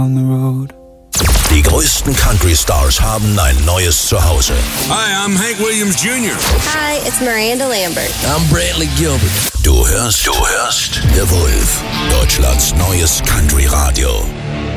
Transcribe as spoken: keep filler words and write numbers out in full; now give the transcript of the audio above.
on the road. Die größten Country-Stars haben ein neues Zuhause. Hi, I'm Hank Williams Junior Hi, it's Miranda Lambert. I'm Bradley Gilbert. Du hörst, du hörst The Wolf, Deutschlands neues Country-Radio.